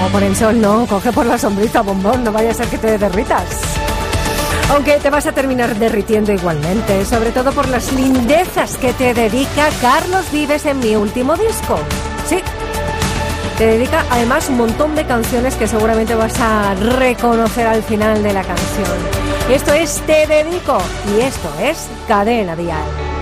No, por el sol no, coge por la sombrita, bombón, no vaya a ser que te derritas. Aunque te vas a terminar derritiendo igualmente, sobre todo por las lindezas que te dedica Carlos Vives en Mi Último Disco. Sí, te dedica además un montón de canciones que seguramente vas a reconocer al final de la canción. Esto es Te Dedico y esto es Cadena Dial.